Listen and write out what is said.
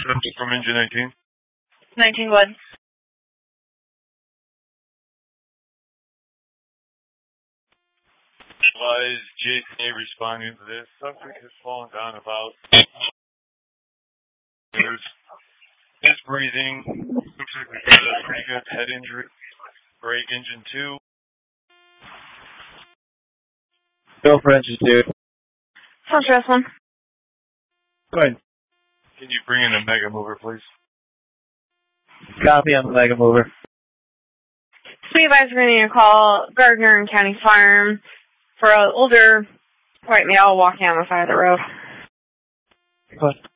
From engine 19. 19 what? Is Jason A responding to this? Subject has fallen down about his breathing. Looks like we've got a pretty good head injury. Break engine 2. Go for engine 2. Sounds one. Go ahead. Can you bring in a mega mover, please? Copy on the mega mover. Speed advisor going to call Gardner and County Farm for an older white male walking on the side of the road. Go ahead.